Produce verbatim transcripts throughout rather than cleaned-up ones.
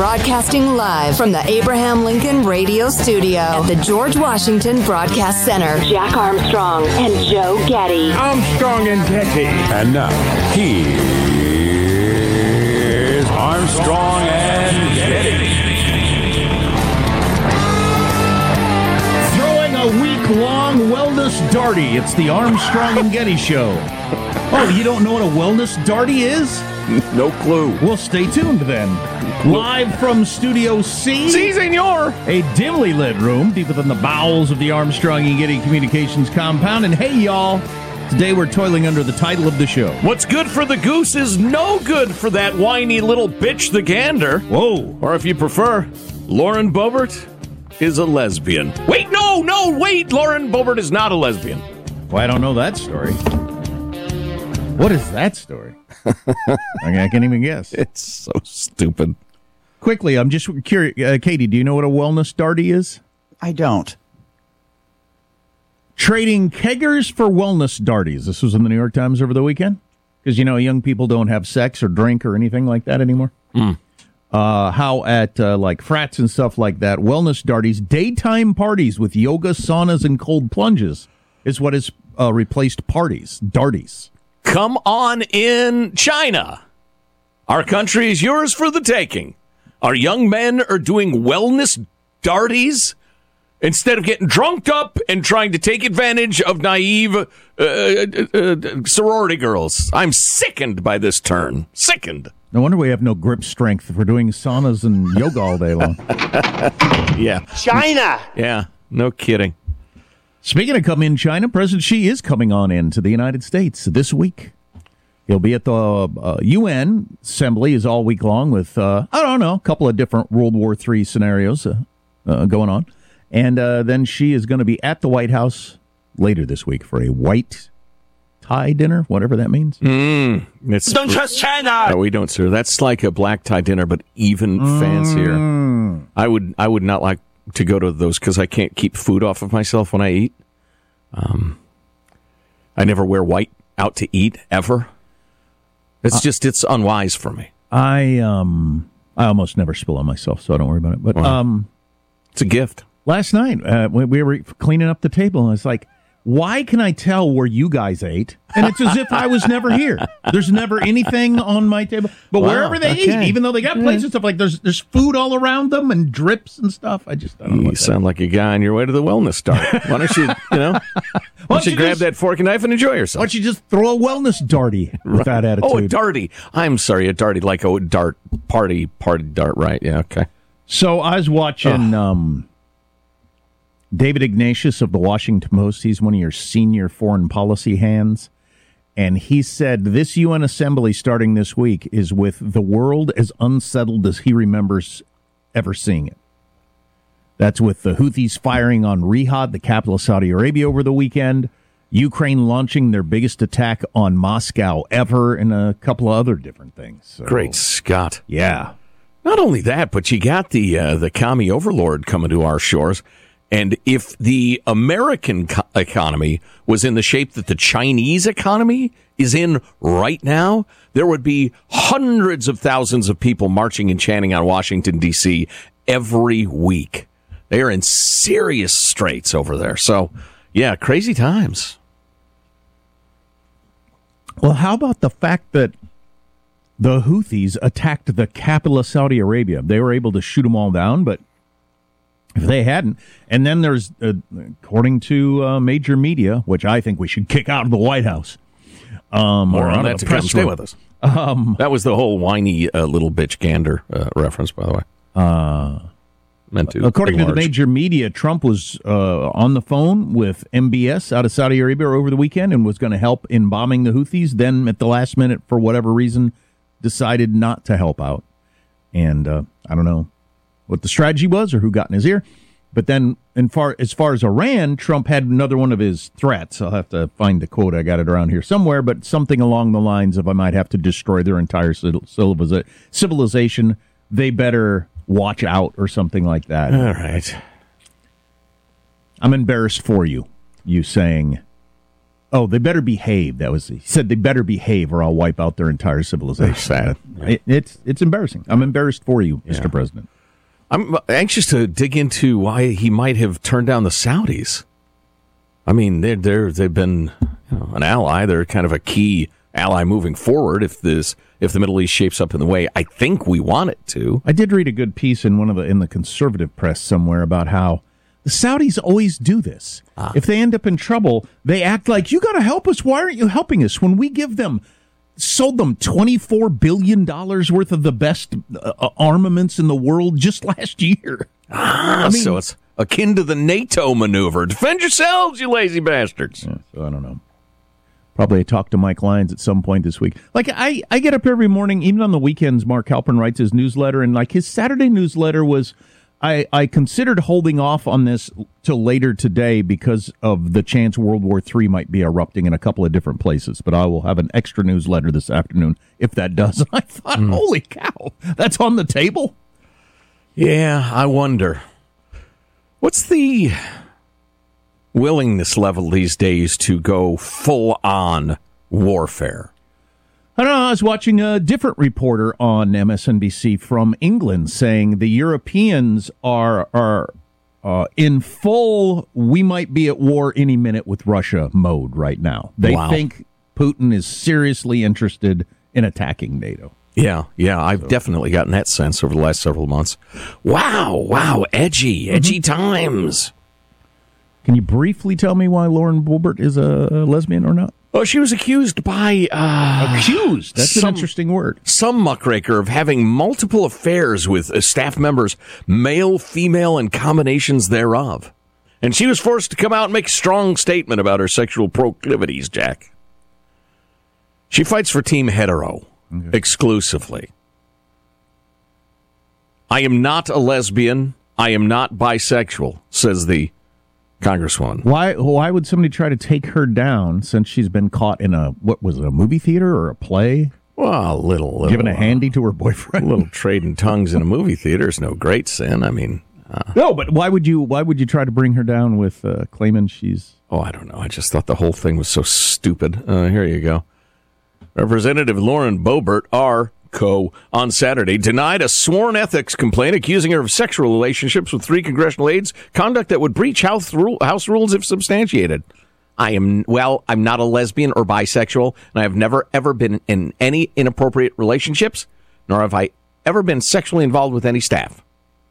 Broadcasting live from the Abraham Lincoln Radio Studio at the George Washington Broadcast Center. Jack Armstrong and Joe Getty. Armstrong and Getty. And now, here's Armstrong and Getty. Throwing a week-long wellness darty. It's the Armstrong and Getty Show. Oh, you don't know what a wellness darty is? No clue. Well, stay tuned then. Live from Studio C. Si, senor. A dimly lit room deep within the bowels of the Armstrong and Getty Communications compound. And hey, y'all, today we're toiling under the title of the show. What's good for the goose is no good for that whiny little bitch, the gander. Whoa. Or if you prefer, Lauren Boebert is a lesbian. Wait, no, no, wait. Lauren Boebert is not a lesbian. Well, I don't know that story. What is that story? I can't even guess. It's so stupid. Quickly, I'm just curious. Uh, Katie, do you know what a wellness darty is? I don't. Trading keggers for wellness darties. This was in the New York Times over the weekend. Because, you know, young people don't have sex or drink or anything like that anymore. Mm. Uh, how at, uh, like, frats and stuff like that, wellness darties, daytime parties with yoga, saunas, and cold plunges is what has uh, replaced parties, darties. Come on in, China. Our country is yours for the taking. Our young men are doing wellness darties instead of getting drunked up and trying to take advantage of naive uh, uh, uh, sorority girls. I'm sickened by this turn. Sickened. No wonder we have no grip strength for doing saunas and yoga all day long. Yeah. China! Yeah, no kidding. Speaking of coming in China, President Xi is coming on in to the United States this week. He'll be at the uh, U N Assembly is all week long with, uh, I don't know, a couple of different World War Three scenarios uh, uh, going on. And uh, then Xi is going to be at the White House later this week for a white tie dinner, whatever that means. Mm, it's, Don't trust China! No, we don't, sir. That's like a black tie dinner, but even Mm. fancier. I would, I would not like to go to those because I can't keep food off of myself when I eat. Um, I never wear white out to eat ever. It's uh, just it's unwise for me. I um I almost never spill on myself, so I don't worry about it. But well, um, it's a gift. Last night uh, we, we were cleaning up the table, and it's like, why can I tell where you guys ate? And it's as if I was never here. There's never anything on my table. But wow, wherever they okay. eat, even though they got plates and stuff, like there's there's food all around them and drips and stuff. I just I don't know. You sound like a guy on your way to the wellness start. Why don't you, you know, why don't you, you grab just, that fork and knife and enjoy yourself? Why don't you just throw a wellness darty with that attitude? Oh, a darty. I'm sorry, a darty, like a dart party, party dart, right? Yeah, okay. So I was watching... Oh. um David Ignatius of the Washington Post, he's one of your senior foreign policy hands, and he said this U N Assembly starting this week is with the world as unsettled as he remembers ever seeing it. That's with the Houthis firing on Riyadh, the capital of Saudi Arabia, over the weekend, Ukraine launching their biggest attack on Moscow ever, and a couple of other different things. So, great Scott. Yeah. Not only that, but you got the uh, the commie overlord coming to our shores. And if the American co- economy was in the shape that the Chinese economy is in right now, there would be hundreds of thousands of people marching and chanting on Washington, D C every week. They are in serious straits over there. So, yeah, crazy times. Well, how about the fact that the Houthis attacked the capital of Saudi Arabia? They were able to shoot them all down, but if they hadn't, and then there's, uh, according to uh, major media, which I think we should kick out of the White House. Um, More or on that to come. Stay with us. Um, that was the whole whiny uh, little bitch gander uh, reference, by the way. Uh, Meant to. According enlarge. to the major media, Trump was uh, on the phone with M B S out of Saudi Arabia over the weekend and was going to help in bombing the Houthis. Then, at the last minute, for whatever reason, decided not to help out. And uh, I don't know what the strategy was or who got in his ear. But then, in far, as far as Iran, Trump had another one of his threats. I'll have to find the quote. I got it around here somewhere, but something along the lines of I might have to destroy their entire civilization. They better watch out or something like that. All right. I'm embarrassed for you, you saying Oh, they better behave. That was he said. They better behave, or I'll wipe out their entire civilization. Sad. It, it's it's embarrassing. I'm embarrassed for you, Mister Yeah. President. I'm anxious to dig into why he might have turned down the Saudis. I mean, they're, they're, they've been you know, an ally. They're kind of a key ally moving forward if this if the Middle East shapes up in the way I think we want it to. I did read a good piece in one of the in the conservative press somewhere about how the Saudis always do this. Ah. If they end up in trouble, they act like, you got to help us. Why aren't you helping us? When we give them, sold them twenty-four billion dollars worth of the best uh, armaments in the world just last year. Ah, I mean, so it's akin to the NATO maneuver. Defend yourselves, you lazy bastards. Yeah, so I don't know. Probably talk to Mike Lyons at some point this week. Like, I, I get up every morning, even on the weekends, Mark Halpern writes his newsletter, and like his Saturday newsletter was, I, I considered holding off on this till later today because of the chance World War Three might be erupting in a couple of different places. But I will have an extra newsletter this afternoon if that does. And I thought, mm. holy cow, that's on the table? Yeah, I wonder. What's the willingness level these days to go full-on warfare? I don't know. I was watching a different reporter on M S N B C from England saying the Europeans are are uh, in full, we might be at war any minute with Russia mode right now. They wow. think Putin is seriously interested in attacking NATO. Yeah, yeah, I've so. definitely gotten that sense over the last several months. Wow, wow, edgy, edgy mm-hmm. times. Can you briefly tell me why Lauren Boebert is a lesbian or not? Oh, she was accused by... Uh, accused? That's some, an interesting word. Some muckraker of having multiple affairs with uh, staff members, male, female, and combinations thereof. And she was forced to come out and make a strong statement about her sexual proclivities, Jack. She fights for Team Hetero okay. exclusively. I am not a lesbian. I am not bisexual, says the Congresswoman. Why why would somebody try to take her down since she's been caught in a, what was it, a movie theater or a play? Well, a little. little Giving a handy to her boyfriend? A little trading tongues in a movie theater is no great sin. I mean. Uh, no, but why would you Why would you try to bring her down with uh, claiming she's... Oh, I don't know. I just thought the whole thing was so stupid. Uh, here you go. Representative Lauren Boebert, R. Co. on Saturday denied a sworn ethics complaint accusing her of sexual relationships with three congressional aides, conduct that would breach house, rule, house rules if substantiated. I am, well, I'm not a lesbian or bisexual, and I have never, ever been in any inappropriate relationships, nor have I ever been sexually involved with any staff.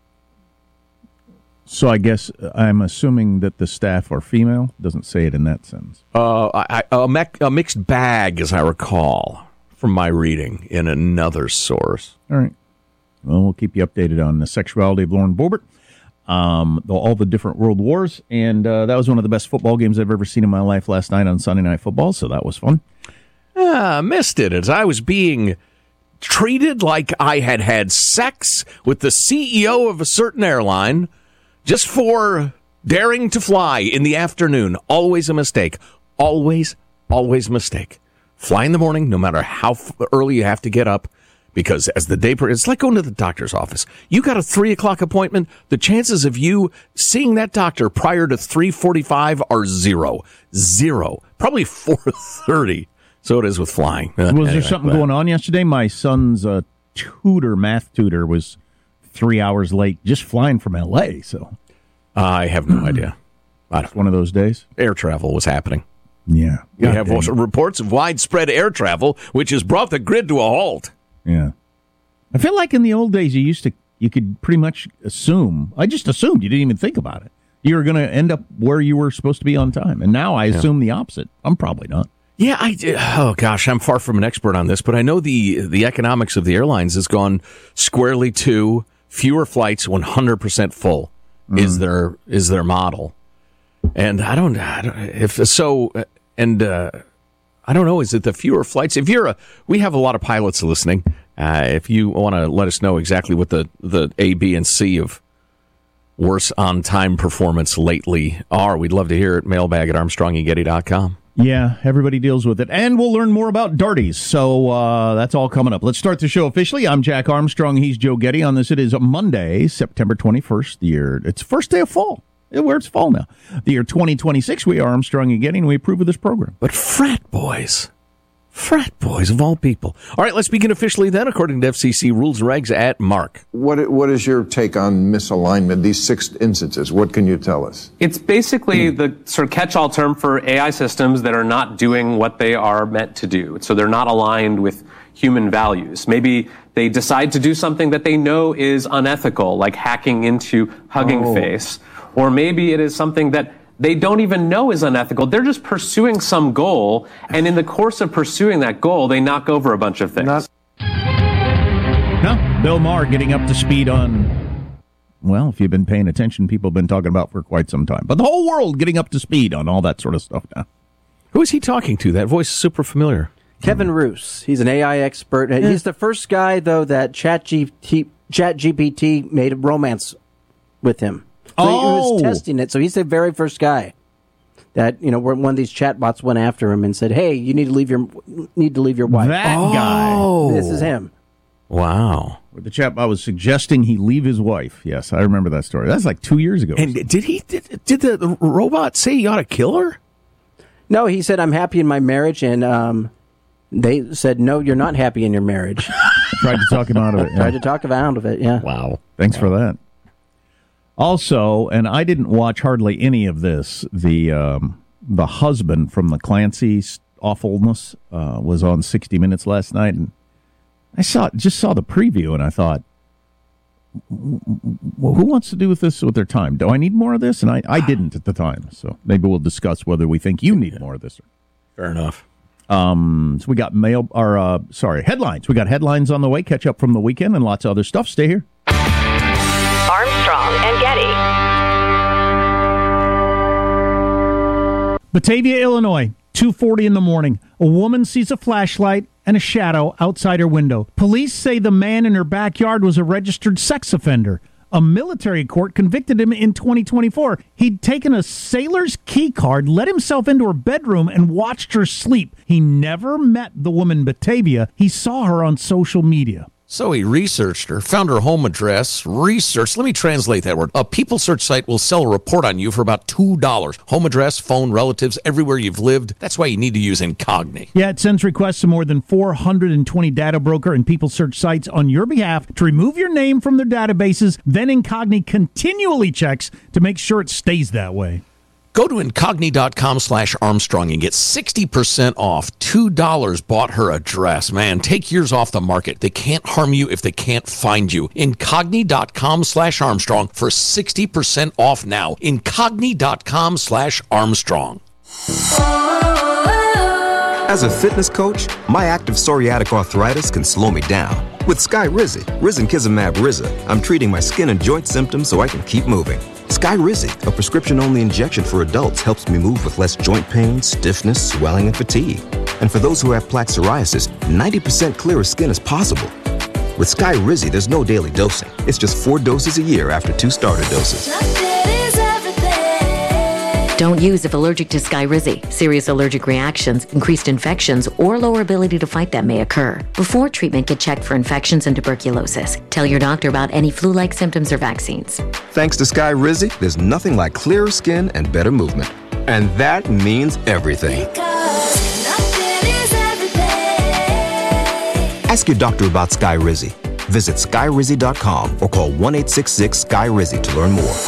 So I guess I'm assuming that the staff are female? Doesn't say it in that sentence. Uh, I, a, me- a mixed bag, as I recall. From my reading in another source. All right. Well, we'll keep you updated on the sexuality of Lauren Boebert, um, all the different world wars, and uh, that was one of the best football games I've ever seen in my life last night on Sunday Night Football, so that was fun. Ah, missed it as I was being treated like I had had sex with the C E O of a certain airline just for daring to fly in the afternoon. Always a mistake. Always, always a mistake. Fly in the morning, no matter how f- early you have to get up, because as the day, it's like going to the doctor's office. You got a three o'clock appointment. The chances of you seeing that doctor prior to three forty-five are zero, zero, probably four thirty. So it is with flying. Uh, was anyway, there something but, going on yesterday? My son's uh, tutor, math tutor, was three hours late just flying from L A. So I have no idea. I don't, one of those days. Air travel was happening. Yeah. We God have also reports of widespread air travel, which has brought the grid to a halt. Yeah. I feel like in the old days you used to, you could pretty much assume, I just assumed, you didn't even think about it. You were going to end up where you were supposed to be on time. And now I assume yeah. the opposite. I'm probably not. Yeah, I oh gosh, I'm far from an expert on this, but I know the the economics of the airlines has gone squarely to fewer flights, one hundred percent full mm. is their is their model. And I don't, I don't if so, and uh, I don't know, is it the fewer flights? If you're a, we have a lot of pilots listening. Uh, if you want to let us know exactly what the, the A, B, and C of worse on-time performance lately are, we'd love to hear it. Mailbag at armstrong and getty dot com. Yeah, everybody deals with it. And we'll learn more about darties. So uh, that's all coming up. Let's start the show officially. I'm Jack Armstrong. He's Joe Getty. On this, it is Monday, September twenty-first. The year. It's first day of fall. where it's fall now. The year twenty twenty-six, we are Armstrong and Getty, and we approve of this program. But frat boys. Frat boys of all people. All right, let's begin officially then, according to F C C rules and regs at Mark. What What is your take on misalignment, these six instances? What can you tell us? It's basically the sort of catch-all term for A I systems that are not doing what they are meant to do. So they're not aligned with human values. Maybe they decide to do something that they know is unethical, like hacking into Hugging oh. Face. Or maybe it is something that they don't even know is unethical. They're just pursuing some goal, and in the course of pursuing that goal, they knock over a bunch of things. Not- no, Bill Maher getting up to speed on, well, if you've been paying attention, people have been talking about for quite some time. But the whole world getting up to speed on all that sort of stuff now. Who is he talking to? That voice is super familiar. Kevin Roos. He's an A I expert. Yeah. He's the first guy, though, that ChatGPT made a romance with him. So oh. he was testing it. So he's the very first guy that, you know, one of these chatbots went after him and said, "Hey, you need to leave your need to leave your wife." That oh. guy. This is him. Wow. The chatbot was suggesting he leave his wife. Yes, I remember that story. That's like two years ago. And did he? Did, did the robot say he ought to kill her? No, he said, "I'm happy in my marriage," and um, they said, "No, you're not happy in your marriage." Tried to talk him out of it. Yeah. Tried to talk him out of it. Yeah. Wow. Thanks wow. for that. Also, and I didn't watch hardly any of this, the um, the husband from the Clancy awfulness uh, was on sixty minutes last night, and I saw just saw the preview, and I thought, well, who wants to do with this with their time? Do I need more of this? And I, I didn't at the time, so maybe we'll discuss whether we think you need more of this. Fair enough. Um, so we got mail, or uh, sorry, headlines. We got headlines on the way. Catch up from the weekend and lots of other stuff. Stay here. Armstrong and Getty. Batavia, Illinois, two forty in the morning. A woman sees a flashlight and a shadow outside her window. Police say the man in her backyard was a registered sex offender. A military court convicted him in twenty twenty-four. He'd taken a sailor's key card, let himself into her bedroom, and watched her sleep. He never met the woman Batavia. He saw her on social media. So he researched her, found her home address, researched, let me translate that word. A people search site will sell a report on you for about two dollars. Home address, phone, relatives, everywhere you've lived. That's why you need to use Incogni. Yeah, it sends requests to more than four hundred twenty data broker and people search sites on your behalf to remove your name from their databases. Then Incogni continually checks to make sure it stays that way. Go to Incogni.com slash Armstrong and get sixty percent off. two dollars bought her address. Man, take yours off the market. They can't harm you if they can't find you. Incogni.com slash Armstrong for sixty percent off now. Incogni.com slash Armstrong. As a fitness coach, my active psoriatic arthritis can slow me down. With Skyrizi, Risankizumab Riza, I'm treating my skin and joint symptoms so I can keep moving. Skyrizi, a prescription-only injection for adults, helps me move with less joint pain, stiffness, swelling, and fatigue. And for those who have plaque psoriasis, ninety percent clearer skin is possible. With Skyrizi, there's no daily dosing. It's just four doses a year after two starter doses. Don't use if allergic to Skyrizi. Serious allergic reactions, increased infections, or lower ability to fight them may occur. Before treatment, get checked for infections and tuberculosis. Tell your doctor about any flu-like symptoms or vaccines. Thanks to Skyrizi, there's nothing like clearer skin and better movement. And that means everything. Ask your doctor about Skyrizi. Visit Skyrizi dot com or call one eight six six Sky Rizi to learn more.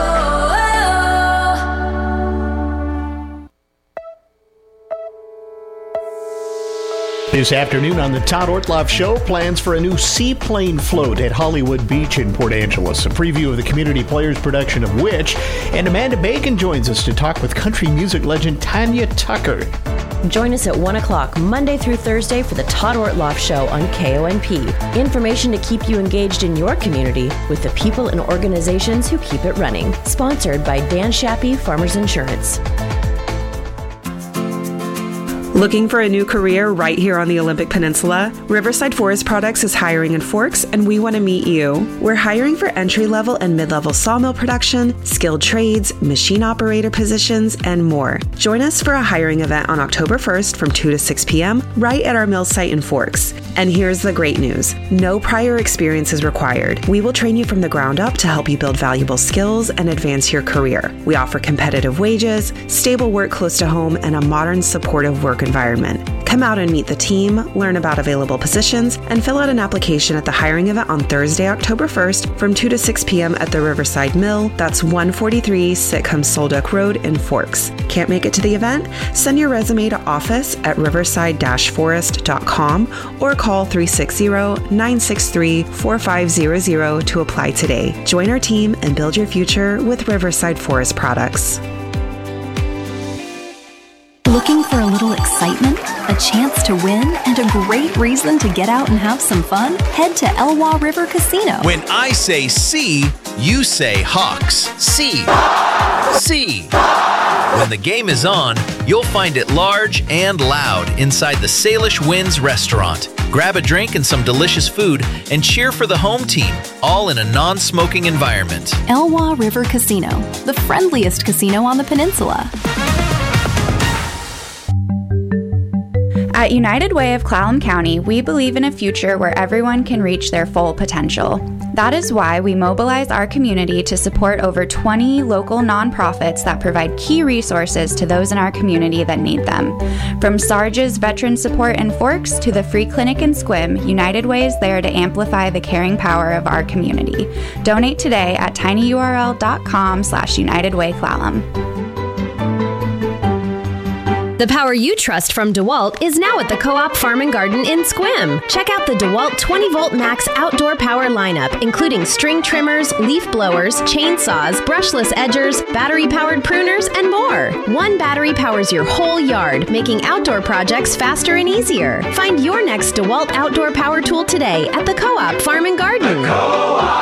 This afternoon on the Todd Ortloff Show, plans for a new seaplane float at Hollywood Beach in Port Angeles, a preview of the Community Players production of which, and Amanda Bacon joins us to talk with country music legend Tanya Tucker. Join us at one o'clock Monday through Thursday for the Todd Ortloff Show on K O N P. Information to keep you engaged in your community with the people and organizations who keep it running. Sponsored by Dan Shappy, Farmers Insurance. Looking for a new career right here on the Olympic Peninsula? Riverside Forest Products is hiring in Forks, and we want to meet you. We're hiring for entry-level and mid-level sawmill production, skilled trades, machine operator positions, and more. Join us for a hiring event on October first from two to six p.m. right at our mill site in Forks. And here's the great news. No prior experience is required. We will train you from the ground up to help you build valuable skills and advance your career. We offer competitive wages, stable work close to home, and a modern, supportive work environment. Come out and meet the team, learn about available positions, and fill out an application at the hiring event on Thursday, October first from two to six p.m. at the Riverside Mill. That's one forty-three Sitcom Solduck Road in Forks. Can't make it to the event? Send your resume to office at riverside dash forest dot com or call three six zero, nine six three, four five zero zero to apply today. Join our team and build your future with Riverside Forest Products. Looking for a little excitement, a chance to win, and a great reason to get out and have some fun? Head to Elwha River Casino. When I say see, you say Hawks. See. See. When the game is on, you'll find it large and loud inside the Salish Winds restaurant. Grab a drink and some delicious food and cheer for the home team, all in a non-smoking environment. Elwha River Casino, the friendliest casino on the peninsula. At United Way of Clallam County, we believe in a future where everyone can reach their full potential. That is why we mobilize our community to support over twenty local nonprofits that provide key resources to those in our community that need them. From Sarge's Veteran Support in Forks to the Free Clinic in Squim, United Way is there to amplify the caring power of our community. Donate today at tinyurl.com slash United Way Clallam. The power you trust from DeWalt is now at the Co-op Farm and Garden in Squim. Check out the DeWalt twenty volt max outdoor power lineup, including string trimmers, leaf blowers, chainsaws, brushless edgers, battery-powered pruners, and more. One battery powers your whole yard, making outdoor projects faster and easier. Find your next DeWalt outdoor power tool today at the Co-op Farm and Garden.